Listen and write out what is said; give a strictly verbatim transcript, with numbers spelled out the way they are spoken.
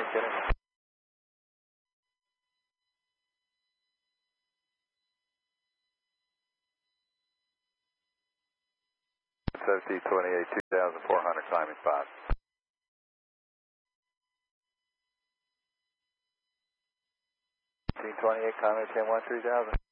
kidding. S D twenty-eight, two thousand four hundred, climbing five. twenty-eight, climbing ten one, three thousand.